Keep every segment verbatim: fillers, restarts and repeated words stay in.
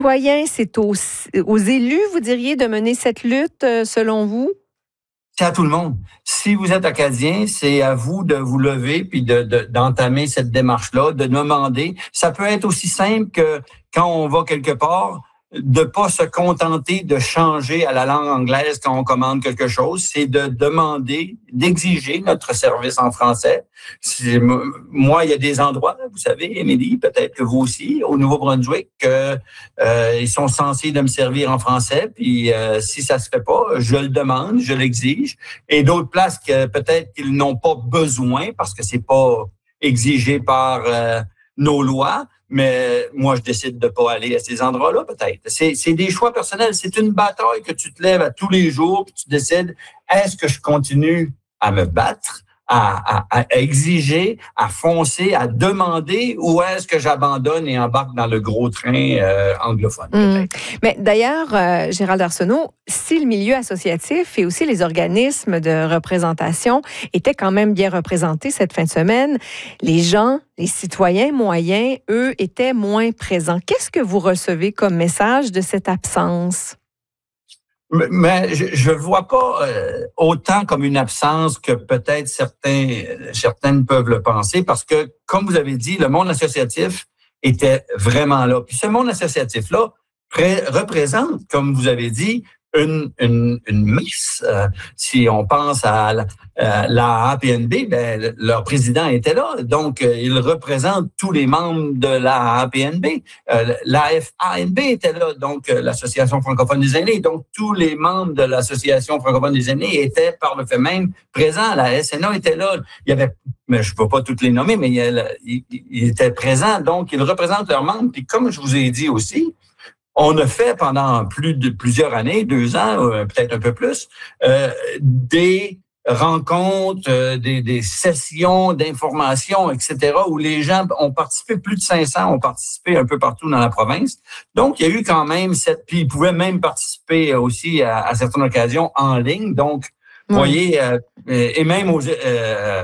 Citoyens, c'est aux, aux élus, vous diriez, de mener cette lutte, euh, selon vous? C'est à tout le monde. Si vous êtes Acadien, c'est à vous de vous lever puis de, de, d'entamer cette démarche-là, de demander. Ça peut être aussi simple que quand on va quelque part, de pas se contenter de changer à la langue anglaise quand on commande quelque chose, c'est de demander, d'exiger notre service en français. C'est, moi, il y a des endroits, vous savez, Émilie, peut-être que vous aussi, au Nouveau-Brunswick, que euh, ils sont censés de me servir en français, puis euh, si ça se fait pas, je le demande, je l'exige. Et d'autres places que peut-être qu'ils n'ont pas besoin parce que c'est pas exigé par euh, nos lois. Mais moi, je décide de pas aller à ces endroits-là, peut-être. C'est, c'est des choix personnels. C'est une bataille que tu te lèves à tous les jours, puis tu décides, est-ce que je continue à me battre, à, à, à exiger, à foncer, à demander, ou est-ce que j'abandonne et embarque dans le gros train euh, anglophone? Mmh. Mais d'ailleurs, euh, Gérald Arsenault, si le milieu associatif et aussi les organismes de représentation étaient quand même bien représentés cette fin de semaine, les gens, les citoyens moyens, eux, étaient moins présents. Qu'est-ce que vous recevez comme message de cette absence? Mais je ne vois pas euh, autant comme une absence que peut-être certains, certaines peuvent le penser, parce que, comme vous avez dit, le monde associatif était vraiment là. Puis ce monde associatif-là pré- représente, comme vous avez dit, une, une, une masse. Euh, si on pense à la, euh, la A P N B, ben, leur président était là. Donc, euh, il représente tous les membres de la A P N B. Euh, l'A F A N B était là, donc euh, l'Association francophone des aînés. Donc, tous les membres de l'Association francophone des aînés étaient, par le fait même, présents. La S N A était là. Il y avait, mais je ne vais pas toutes les nommer, mais il, il, il était présent. Donc, ils représentent leurs membres. Puis, comme je vous ai dit aussi, on a fait pendant plus de plusieurs années, deux ans, euh, peut-être un peu plus, euh, des rencontres, euh, des, des sessions d'information, et cetera, où les gens ont participé, plus de cinq cents ont participé un peu partout dans la province. Donc, il y a eu quand même cette... Puis, ils pouvaient même participer aussi à, à certaines occasions en ligne. Donc, vous Ouais. voyez, euh, et même aux... Euh,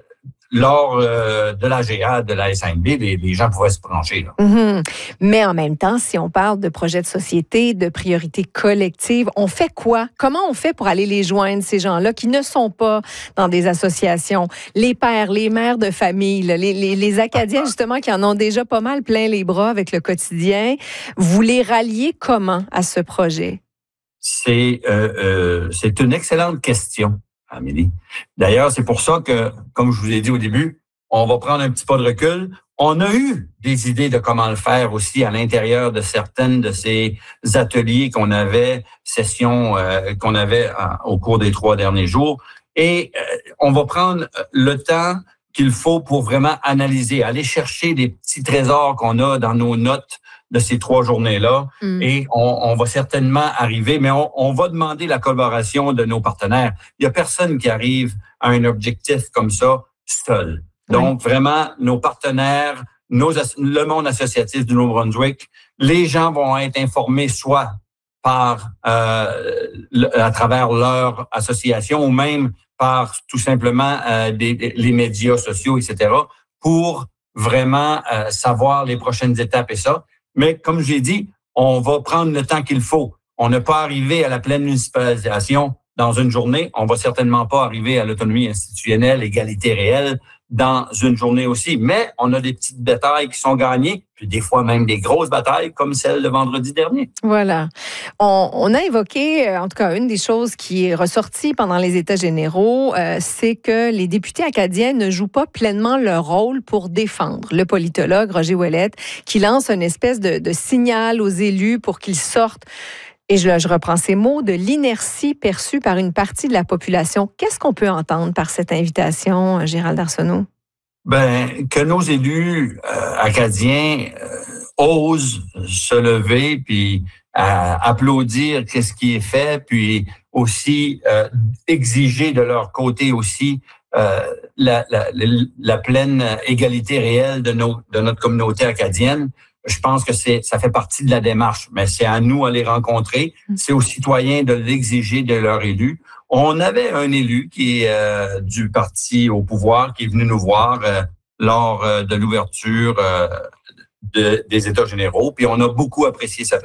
lors euh, de la G A, de la S N B, les, les gens pouvaient se brancher. Là. Mm-hmm. Mais en même temps, si on parle de projets de société, de priorités collectives, on fait quoi? Comment on fait pour aller les joindre, ces gens-là qui ne sont pas dans des associations? Les pères, les mères de famille, les, les, les Acadiens, justement, qui en ont déjà pas mal plein les bras avec le quotidien, vous les ralliez comment à ce projet? C'est, euh, euh, c'est une excellente question, Amélie. D'ailleurs, c'est pour ça que, comme je vous ai dit au début, on va prendre un petit pas de recul. On a eu des idées de comment le faire aussi à l'intérieur de certaines de ces ateliers qu'on avait, sessions euh, qu'on avait euh, au cours des trois derniers jours. Et euh, on va prendre le temps qu'il faut pour vraiment analyser, aller chercher des petits trésors qu'on a dans nos notes de ces trois journées-là. Mm. Et on, on va certainement arriver, mais on, on va demander la collaboration de nos partenaires. Il y a personne qui arrive à un objectif comme ça seul. Donc, oui. Vraiment, nos partenaires, nos, le monde associatif du Nouveau-Brunswick, les gens vont être informés soit par euh, le, à travers leur association ou même par tout simplement euh, des, des, les médias sociaux, et cetera, pour vraiment euh, savoir les prochaines étapes et ça. Mais comme j'ai dit, on va prendre le temps qu'il faut. On n'est pas arrivé à la pleine municipalisation dans une journée. On va certainement pas arriver à l'autonomie institutionnelle, égalité réelle dans une journée aussi. Mais on a des petites batailles qui sont gagnées, puis des fois même des grosses batailles comme celle de vendredi dernier. Voilà. On, on a évoqué, en tout cas, une des choses qui est ressortie pendant les États généraux, euh, c'est que les députés acadiens ne jouent pas pleinement leur rôle pour défendre. Le politologue Roger Ouellette, qui lance une espèce de, de signal aux élus pour qu'ils sortent, et je, je reprends ces mots, de l'inertie perçue par une partie de la population. Qu'est-ce qu'on peut entendre par cette invitation, Gérald Arsenault? Ben, que nos élus euh, acadiens euh, osent se lever puis euh, applaudir qu'est-ce qui est fait, puis aussi euh, exiger de leur côté aussi euh, la, la, la pleine égalité réelle de, nos, de notre communauté acadienne. Je pense que c'est, ça fait partie de la démarche, mais c'est à nous à les rencontrer. C'est aux citoyens de l'exiger de leur élu. On avait un élu qui est euh, du parti au pouvoir qui est venu nous voir euh, lors euh, de l'ouverture euh, de, des États généraux, puis on a beaucoup apprécié sa